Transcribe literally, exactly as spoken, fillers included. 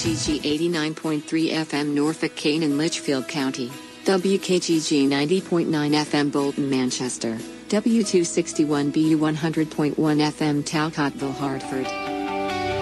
G G eighty-nine point three F M Norfolk, Kane and Litchfield County, W K G G ninety point nine F M Bolton, Manchester, W two sixty-one B U one hundred point one F M Talcottville, Hartford.